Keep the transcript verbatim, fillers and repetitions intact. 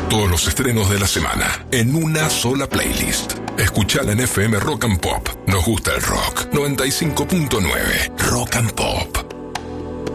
Todos los estrenos de la semana en una sola playlist. Escuchala en F M Rock and Pop. Nos gusta el rock. noventa y cinco punto nueve Rock and Pop.